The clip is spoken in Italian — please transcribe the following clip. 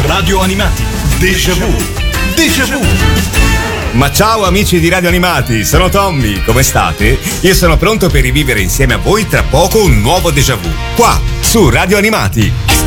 Radio Animati, Déjà Vu. Déjà Vu. Ma ciao amici di Radio Animati, sono Tommy, come state? Io sono pronto per rivivere insieme a voi tra poco un nuovo Déjà Vu, qua, su Radio Animati.